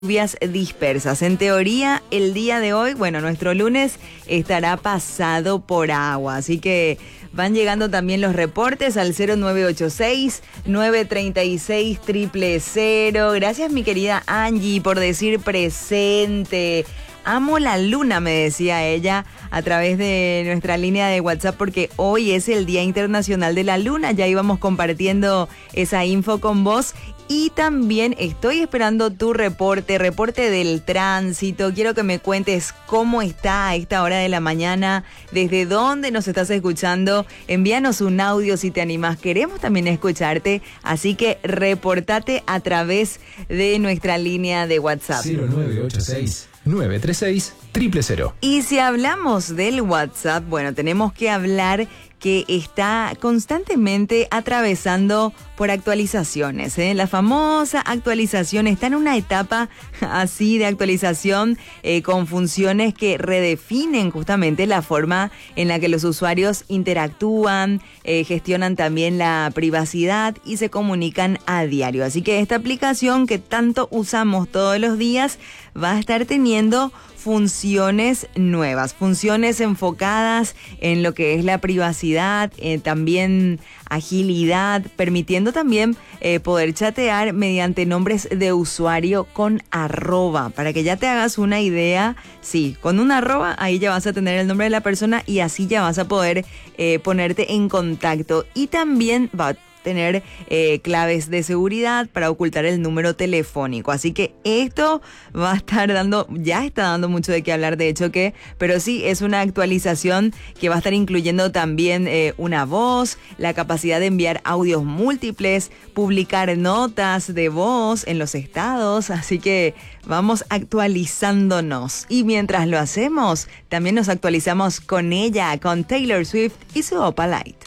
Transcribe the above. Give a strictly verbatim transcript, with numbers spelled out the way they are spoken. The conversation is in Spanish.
lluvias dispersas. En teoría, el día de hoy, bueno, nuestro lunes estará pasado por agua, así que van llegando también los reportes al cero nueve ocho seis, nueve tres seis, cero cero cero. Gracias, mi querida Angie, por decir presente. Amo la luna, me decía ella a través de nuestra línea de WhatsApp, porque hoy es el Día Internacional de la Luna. Ya íbamos compartiendo esa info con vos. Y también estoy esperando tu reporte, reporte del tránsito. Quiero que me cuentes cómo está a esta hora de la mañana, desde dónde nos estás escuchando. Envíanos un audio si te animás. Queremos también escucharte, así que reportate a través de nuestra línea de WhatsApp. cero nueve ocho seis, nueve tres seis, cero cero cero. Y si hablamos del WhatsApp, bueno, tenemos que hablar que está constantemente atravesando por actualizaciones, ¿eh? La famosa actualización está en una etapa así de actualización eh, con funciones que redefinen justamente la forma en la que los usuarios interactúan, eh, gestionan también la privacidad y se comunican a diario. Así que esta aplicación que tanto usamos todos los días va a estar teniendo funciones nuevas, funciones enfocadas en lo que es la privacidad, eh, también agilidad, permitiendo también eh, poder chatear mediante nombres de usuario con arroba. Para que ya te hagas una idea, sí, con un arroba ahí ya vas a tener el nombre de la persona y así ya vas a poder eh, ponerte en contacto. Y también va a tener eh, claves de seguridad para ocultar el número telefónico. Así que esto va a estar dando, ya está dando mucho de qué hablar, de hecho que, pero sí es una actualización que va a estar incluyendo también eh, una voz, la capacidad de enviar audios múltiples, publicar notas de voz en los estados, así que vamos actualizándonos. Y mientras lo hacemos, también nos actualizamos con ella, con Taylor Swift y su Opalite.